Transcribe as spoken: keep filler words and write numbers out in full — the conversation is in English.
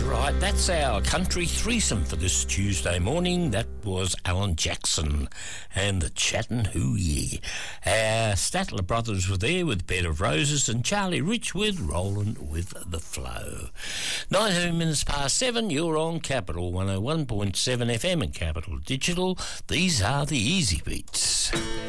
Right, that's our country threesome for this Tuesday morning. That was Alan Jackson and the Chattanooga. Our Statler brothers were there with Bed of Roses, and Charlie Rich with Rollin' with the Flow. nineteen minutes past seven, you're on Capital one oh one point seven F M and Capital Digital. These are the Easy Beats.